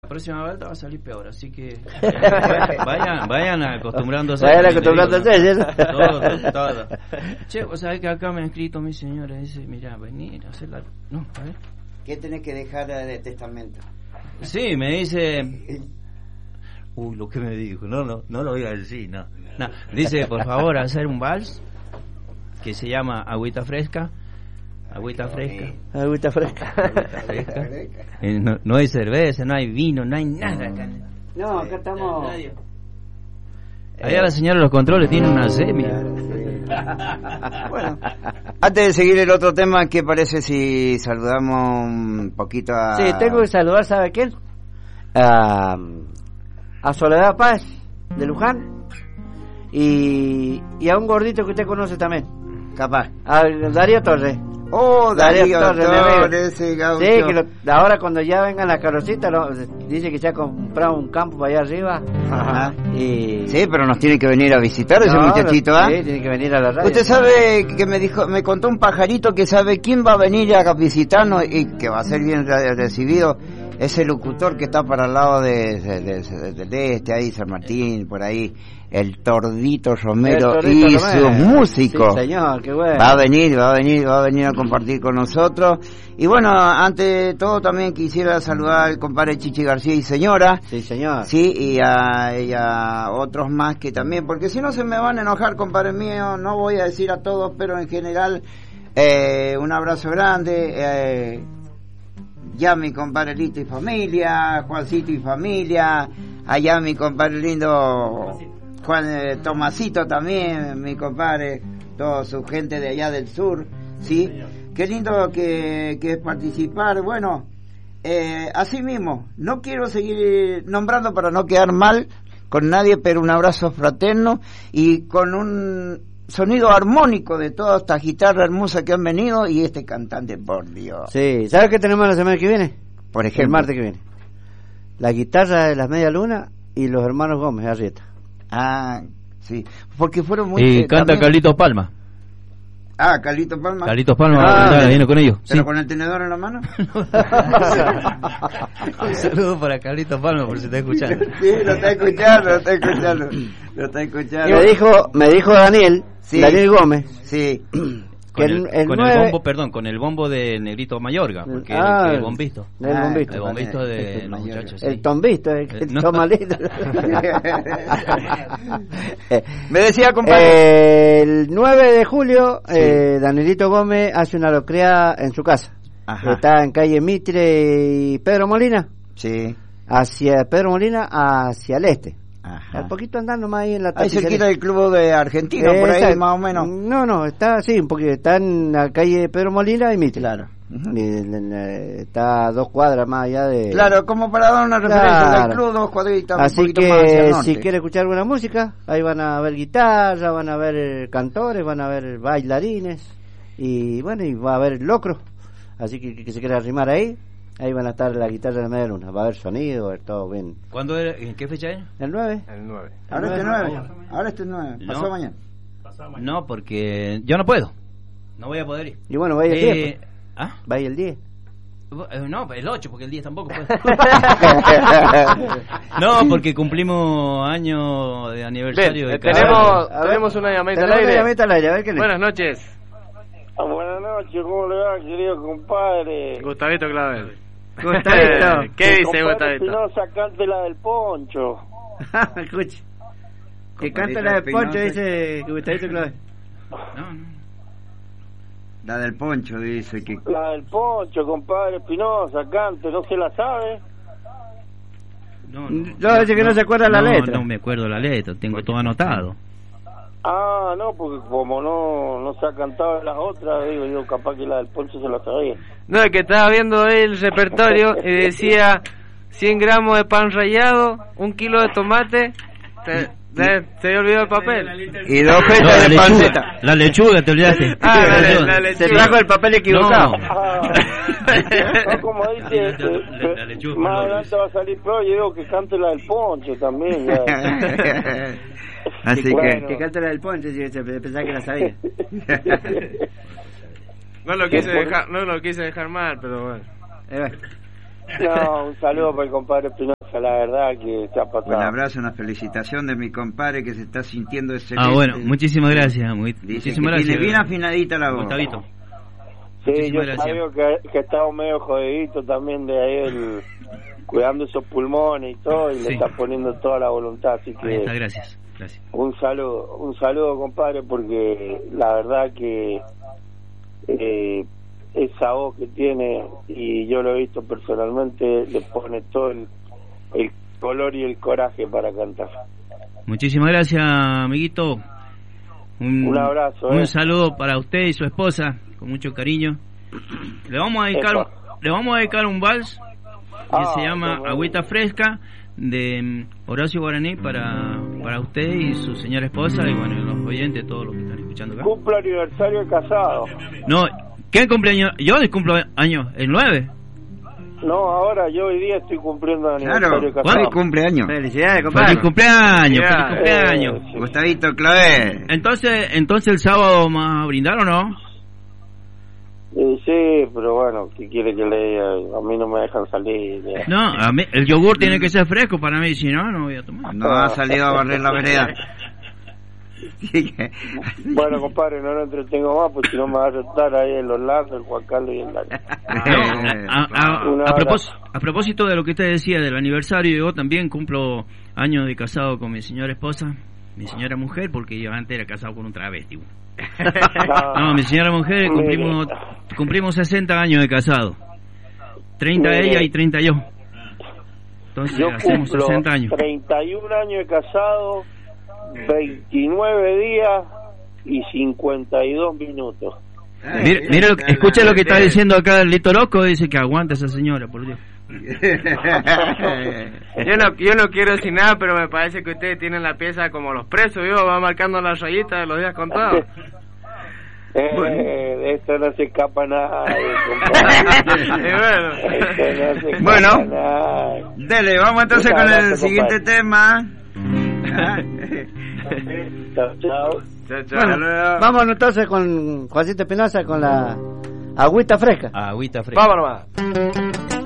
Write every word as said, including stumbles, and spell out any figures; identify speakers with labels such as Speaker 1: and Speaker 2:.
Speaker 1: La próxima vuelta va a salir peor, así que vayan, vayan acostumbrándose.
Speaker 2: Vayan acostumbrándose, ¿sí?
Speaker 1: Todo, todo, todo. Che, vos sabés que acá me ha escrito mi señora, dice, mira, venir a hacer la... No, a ver.
Speaker 3: ¿Qué tenés que dejar de testamento?
Speaker 1: Sí, me dice... Uy, lo que me dijo, no, no, no lo voy a decir, no. no. Dice, por favor, hacer un vals que se llama Agüita Fresca. Agüita fresca.
Speaker 2: Agüita fresca.
Speaker 1: Agüita fresca. Eh, no, no hay cerveza, no hay vino, no hay nada acá.
Speaker 2: No, acá estamos.
Speaker 1: Allá la señora de los controles tiene una semia.
Speaker 3: Bueno, antes de seguir el otro tema, ¿qué parece si saludamos un poquito a...
Speaker 2: Sí, tengo que saludar, ¿sabe quién? A, a Soledad Paz, de Luján. Y, y a un gordito que usted conoce también, capaz. A Darío Torres.
Speaker 3: Oh, Darío, Darío Torres, Torres ese gaucho.
Speaker 2: Sí, que lo, ahora cuando ya vengan las carrocitas, lo, dice que se ha comprado un campo para allá arriba.
Speaker 3: Ajá.
Speaker 2: Y...
Speaker 3: Sí, pero nos tiene que venir a visitar ese
Speaker 2: no,
Speaker 3: muchachito,
Speaker 2: ¿ah?
Speaker 3: ¿eh?
Speaker 2: Sí, tiene que venir a la radio.
Speaker 3: Usted sabe que me dijo, me contó un pajarito que sabe quién va a venir a visitarnos y que va a ser bien recibido. Ese locutor que está para el lado de, de, de, de, de este, ahí, San Martín, por ahí, el Tordito Romero el Tordito y sus músicos.
Speaker 2: Sí, señor, qué bueno.
Speaker 3: Va a venir, va a venir, va a venir a compartir con nosotros. Y bueno, ante todo también quisiera saludar al compadre Chichi García y señora.
Speaker 2: Sí, señor.
Speaker 3: Sí, y a, y a otros más que también, porque si no se me van a enojar, compadre mío, no voy a decir a todos, pero en general, eh, un abrazo grande, eh, ya mi compadre Lito y familia, Juancito y familia, allá mi compadre lindo Juan eh, Tomasito también, mi compadre, toda su gente de allá del sur, ¿sí? Qué lindo que, que es participar. Bueno, eh, así mismo, no quiero seguir nombrando para no quedar mal con nadie, pero un abrazo fraterno y con un sonido armónico de toda esta guitarra hermosa que han venido y este cantante, por Dios.
Speaker 2: Sí, ¿sabes qué tenemos la semana que viene?
Speaker 3: Por ejemplo.
Speaker 2: El martes que viene. La guitarra de las Media Luna y los hermanos Gómez Arrieta.
Speaker 3: Ah, sí, porque fueron muy...
Speaker 1: Y
Speaker 3: eh,
Speaker 1: canta
Speaker 3: también...
Speaker 1: Carlitos Palma.
Speaker 3: Ah, Carlitos Palma.
Speaker 1: Carlitos Palma,
Speaker 3: ah,
Speaker 1: viene con ellos.
Speaker 3: ¿Pero
Speaker 1: sí.
Speaker 3: con el tenedor en la mano?
Speaker 1: Un saludo para Carlitos Palma, por si está escuchando.
Speaker 3: Sí, lo está escuchando, lo está escuchando. Lo está escuchando.
Speaker 2: Me dijo, me dijo Daniel,
Speaker 3: sí.
Speaker 2: Daniel Gómez.
Speaker 3: Sí.
Speaker 1: Con, el,
Speaker 2: el, el,
Speaker 1: con
Speaker 2: nueve...
Speaker 1: el bombo, perdón, con el bombo de Negrito Mayorga, porque
Speaker 2: ah,
Speaker 1: el, el bombisto.
Speaker 2: El bombisto.
Speaker 1: El bombisto de
Speaker 3: este
Speaker 1: los muchachos.
Speaker 2: El
Speaker 1: sí.
Speaker 2: tombisto, el que
Speaker 1: eh, no.
Speaker 2: toma litro.
Speaker 3: Me decía, compadre.
Speaker 2: Eh, el nueve de julio, sí. eh, Danielito Gómez hace una locrea en su casa.
Speaker 3: Ajá.
Speaker 2: Está en calle Mitre y Pedro Molina.
Speaker 3: Sí.
Speaker 2: Hacia Pedro Molina, hacia el este.
Speaker 3: Ajá.
Speaker 2: Un poquito andando más ahí en la
Speaker 3: ahí cerquita del club de Argentina, eh, por ahí
Speaker 2: está,
Speaker 3: más o menos.
Speaker 2: No, no, está sí, porque está en la calle Pedro Molina y Mitre.
Speaker 3: Claro. Uh-huh.
Speaker 2: y, en, en, está a dos cuadras más allá de...
Speaker 3: Claro, como para dar una referencia
Speaker 2: claro.
Speaker 3: del club, dos cuadritas.
Speaker 2: Así
Speaker 3: un
Speaker 2: que
Speaker 3: más hacia el norte.
Speaker 2: Si quiere escuchar alguna música, ahí van a ver guitarra, van a ver cantores, van a ver bailarines y bueno, y va a haber locro. Así que que se quiera arrimar ahí. Ahí van a estar la guitarra de la Media Luna, va a haber sonido, va a haber todo bien.
Speaker 1: ¿Cuándo era? ¿En qué fecha es?
Speaker 2: ¿El nueve?
Speaker 4: El nueve.
Speaker 3: Ahora este nueve, ahora este nueve,
Speaker 1: no.
Speaker 3: pasó mañana.
Speaker 1: No, porque yo no puedo, no voy a poder ir.
Speaker 2: Y bueno, va a ir el
Speaker 1: eh,
Speaker 2: diez. Pues.
Speaker 1: ¿Ah?
Speaker 2: Va a ir el diez.
Speaker 1: No, el ocho, porque el diez tampoco puede. No, porque cumplimos año de aniversario.
Speaker 4: Bien,
Speaker 1: de
Speaker 4: tenemos,
Speaker 2: ver,
Speaker 4: tenemos una llamadita al
Speaker 2: tenemos
Speaker 4: aire.
Speaker 2: una llamadita al aire, a ver qué le...
Speaker 4: Buenas noches.
Speaker 5: Ah, buenas noches, ¿cómo le va, querido compadre?
Speaker 4: Gustavito Clavel.
Speaker 2: Gustavito.
Speaker 4: ¿Qué dice
Speaker 5: compadre
Speaker 4: Gustavito?
Speaker 5: Espinosa, cante la del poncho.
Speaker 2: Escuche. Que canta la de Poncho, dice Gustavito Clavel.
Speaker 1: No, no.
Speaker 3: La del Poncho, dice que...
Speaker 5: La del poncho, compadre Espinosa, cante, ¿no se la sabe?
Speaker 1: No, no,
Speaker 2: no, dice que no se acuerda la
Speaker 1: no,
Speaker 2: letra.
Speaker 1: No me acuerdo la letra, tengo todo anotado.
Speaker 5: Ah, no, porque como no no se ha cantado en las otras, digo yo, capaz que la del poncho se la sabía.
Speaker 4: No, es que estaba viendo ahí el repertorio y decía cien gramos de pan rallado, un kilo de tomate, te, te, se había olvidado el papel.
Speaker 3: Y dos
Speaker 1: No,
Speaker 3: fetas
Speaker 1: la
Speaker 3: de panceta.
Speaker 1: lechuga, la lechuga, te olvidaste.
Speaker 4: Ah, la,
Speaker 1: Perdón.
Speaker 4: la lechuga.
Speaker 2: Se trajo el papel equivocado.
Speaker 1: No.
Speaker 5: Ah, no, como dice,
Speaker 1: La-
Speaker 5: eh,
Speaker 1: la- la lechuga,
Speaker 5: más
Speaker 1: perdón.
Speaker 5: adelante va a salir peor, yo digo que cante la del poncho también. Ya.
Speaker 3: Así
Speaker 5: Bueno.
Speaker 3: que...
Speaker 2: Que canta la del Poncho, si pensaba que la sabía.
Speaker 4: No lo quise dejar, no lo quise dejar mal, pero bueno.
Speaker 2: Eh, bueno.
Speaker 5: No, un saludo para el compadre Espinosa. la verdad que se ha pasado.
Speaker 3: Un abrazo, una felicitación de mi compadre que se está sintiendo excelente.
Speaker 1: Ah, bueno, muchísimas gracias. Muy,
Speaker 3: Dice
Speaker 1: muchísimas
Speaker 3: que
Speaker 1: gracias.
Speaker 3: tiene bien afinadita la voz.
Speaker 1: Gustavito.
Speaker 5: Sí, yo
Speaker 1: Muchísimas gracias.
Speaker 5: sabía que, que estaba medio jodidito también de ahí, el, cuidando esos pulmones y todo, y
Speaker 1: Sí.
Speaker 5: le está poniendo toda la voluntad, así que...
Speaker 1: Ahí está, gracias. Gracias.
Speaker 5: Un saludo, un saludo, compadre, porque la verdad que eh, esa voz que tiene, y yo lo he visto personalmente, le pone todo el, el color y el coraje para cantar.
Speaker 1: Muchísimas gracias, amiguito. Un,
Speaker 5: Un abrazo,
Speaker 1: Un
Speaker 5: eh.
Speaker 1: saludo para usted y su esposa, con mucho cariño. Le vamos a dedicar,
Speaker 5: Epa.
Speaker 1: le vamos a dedicar un vals que
Speaker 5: Ah,
Speaker 1: se llama
Speaker 5: bueno.
Speaker 1: Agüita Fresca, de mm, Horacio Guaraní, para, para usted y su señora esposa, y bueno, los oyentes, todos los que están escuchando acá.
Speaker 5: Cumple aniversario de casado.
Speaker 1: No, ¿qué cumpleaños? Yo cumplo años, el nueve.
Speaker 5: No, ahora yo hoy día estoy cumpliendo aniversario
Speaker 3: Claro,
Speaker 5: de
Speaker 3: ¿cuál
Speaker 5: casado.
Speaker 3: es cumpleaños?
Speaker 2: Felicidades, compadre.
Speaker 1: Feliz cumpleaños,
Speaker 4: Ya.
Speaker 1: feliz cumpleaños.
Speaker 5: Eh, sí.
Speaker 3: Gustavito Clavé.
Speaker 1: Entonces, entonces el sábado vamos a brindar, ¿o no?
Speaker 5: Eh, sí, pero bueno, ¿qué quiere que le diga? A mí no me dejan salir. ya.
Speaker 1: No, a mí, el yogur tiene que ser fresco para mí, si no, no voy a tomar.
Speaker 3: No ha salido a barrer la vereda. Así que-
Speaker 5: Bueno, compadre, no lo entretengo más, porque si no me va a aceptar ahí el Orlando, el Juan Carlos y el Dani.
Speaker 1: No, a, a-
Speaker 5: Un
Speaker 1: a
Speaker 5: abrazo.
Speaker 1: propósito, a propósito de lo que usted decía del aniversario, yo también cumplo años de casado con mi señora esposa, mi señora mujer, porque yo antes era casado con un travesti. No, mi señora mujer, cumplimos cumplimos sesenta años de casado. treinta
Speaker 5: Mire.
Speaker 1: ella y treinta yo. Entonces
Speaker 5: Yo
Speaker 1: hacemos
Speaker 5: cumplo
Speaker 1: sesenta años.
Speaker 5: treinta y un años de casado, veintinueve días y cincuenta y dos minutos.
Speaker 1: Mire, mire lo que- escuche lo que está diciendo acá el Lito Loco, dice que aguanta esa señora, por Dios.
Speaker 4: Yo no, yo no quiero decir nada, pero me parece que ustedes tienen la pieza como los presos, ¿vio? Va marcando las rayitas de los días contados.
Speaker 5: Eh, de esto no se escapa nadie, compadre.
Speaker 4: Y bueno.
Speaker 5: Esto no se escapa
Speaker 3: Bueno.
Speaker 5: nadie.
Speaker 3: Dele, vamos entonces
Speaker 5: Muchas
Speaker 3: con el
Speaker 5: gracias,
Speaker 3: siguiente
Speaker 5: compadre.
Speaker 3: tema.
Speaker 5: Chao, chao.
Speaker 4: Chao, chao.
Speaker 2: Bueno, vamos entonces con Juancito Espinosa con la agüita fresca.
Speaker 1: Agüita fresca.
Speaker 4: Vamos nomás.